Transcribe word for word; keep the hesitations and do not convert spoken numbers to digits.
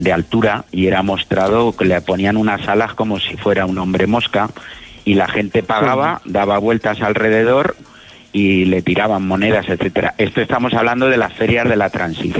de altura y era mostrado que le ponían unas alas como si fuera un hombre mosca y la gente pagaba, daba vueltas alrededor y le tiraban monedas, etcétera. Esto estamos hablando de las ferias de la transición.